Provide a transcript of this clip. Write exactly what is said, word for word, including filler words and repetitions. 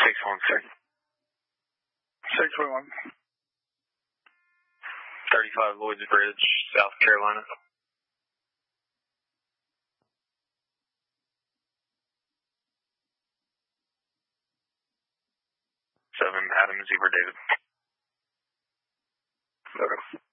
six one six. six one one. thirty-five Lloyds Bridge, South Carolina. seven Adam Zebra David. Okay.